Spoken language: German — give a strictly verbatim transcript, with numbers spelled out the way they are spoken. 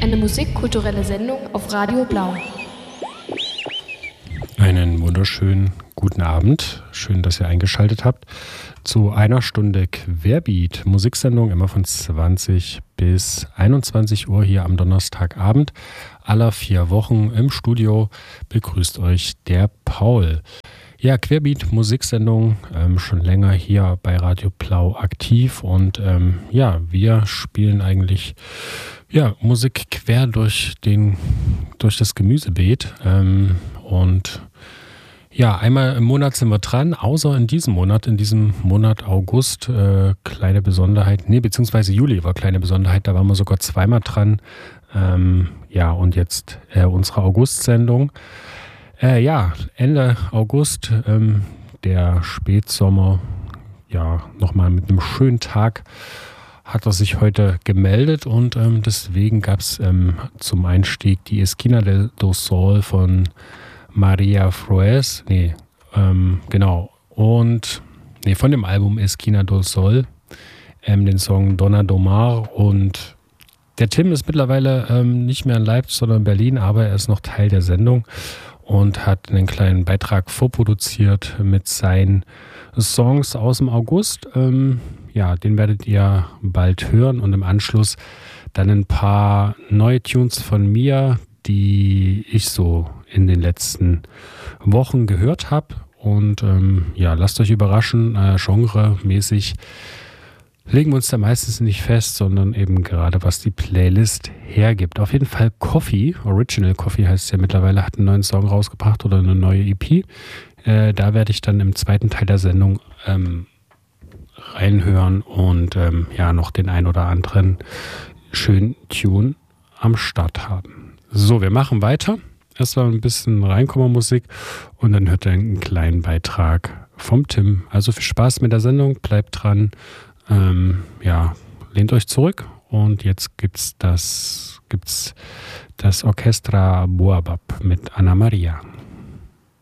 eine musikkulturelle Sendung auf Radio Blau. Einen wunderschönen guten Abend. Schön, dass ihr eingeschaltet habt zu einer Stunde Querbeat, Musiksendung immer von zwanzig bis einundzwanzig Uhr hier am Donnerstagabend. Aller vier Wochen im Studio begrüßt euch der Paul. Ja, Querbeat, Musiksendung, ähm, schon länger hier bei Radio Blau aktiv und ähm, ja, wir spielen eigentlich ja, Musik quer durch, den, durch das Gemüsebeet ähm, und ja, einmal im Monat sind wir dran, außer in diesem Monat, in diesem Monat August, äh, kleine Besonderheit, nee, beziehungsweise Juli war kleine Besonderheit, da waren wir sogar zweimal dran. Ähm, ja, und jetzt äh, unsere August-Sendung. Äh, ja, Ende August, ähm, der Spätsommer, ja, nochmal mit einem schönen Tag hat er sich heute gemeldet und ähm, deswegen gab es ähm, zum Einstieg die Esquina del Sol von Maria Froes, nee, ähm, genau, und nee, von dem Album Esquina del Sol, ähm, den Song Donna Domar, und der Tim ist mittlerweile ähm, nicht mehr in Leipzig, sondern in Berlin, aber er ist noch Teil der Sendung und hat einen kleinen Beitrag vorproduziert mit seinen Songs aus dem August. Ähm, ja, den werdet ihr bald hören und im Anschluss dann ein paar neue Tunes von mir, die ich so in den letzten Wochen gehört habe. Und ähm, ja, lasst euch überraschen, äh, genremäßig legen wir uns da meistens nicht fest, sondern eben gerade, was die Playlist hergibt. Auf jeden Fall Coffee, Original Coffee heißt es ja mittlerweile, hat einen neuen Song rausgebracht oder eine neue E P. Äh, da werde ich dann im zweiten Teil der Sendung ähm, reinhören und ähm, ja, noch den ein oder anderen schönen Tune am Start haben. So, wir machen weiter. Erstmal ein bisschen Reinkommermusik und dann hört ihr einen kleinen Beitrag vom Tim. Also viel Spaß mit der Sendung, bleibt dran. Ähm, ja, lehnt euch zurück und jetzt gibt's das, gibt's das Orchestra Boabab mit Anna Maria.